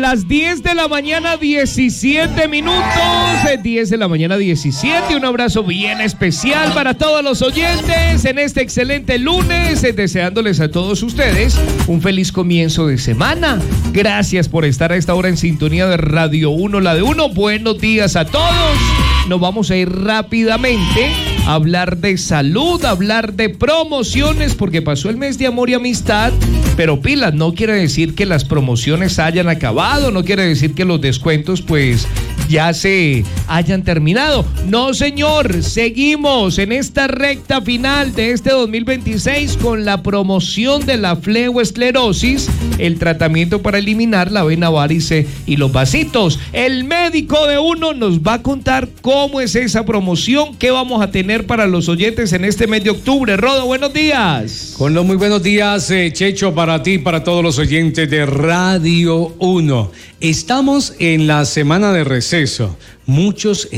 las 10 de la mañana, 17 minutos. 10 de la mañana, 17. Un abrazo bien especial para todos los oyentes en este excelente lunes. Deseándoles a todos ustedes un feliz comienzo de semana. Gracias por estar a esta hora en sintonía de Radio 1, la de uno. Buenos días a todos. Nos vamos a ir rápidamente a hablar de salud, a hablar de promociones, porque pasó el mes de amor y amistad, pero pilas, no quiere decir que las promociones hayan acabado, no quiere decir que los descuentos pues ya se hayan terminado. No, señor, seguimos en esta recta final de este 2026 con la promoción de la fleoesclerosis, el tratamiento para eliminar la vena varice y los vasitos. El médico de uno nos va a contar cómo es esa promoción, qué vamos a tener para los oyentes en este mes de octubre. Rodo, buenos días. Con los muy buenos días, Checho, para ti, para todos los oyentes de Radio 1. Estamos en la semana de receso. Muchos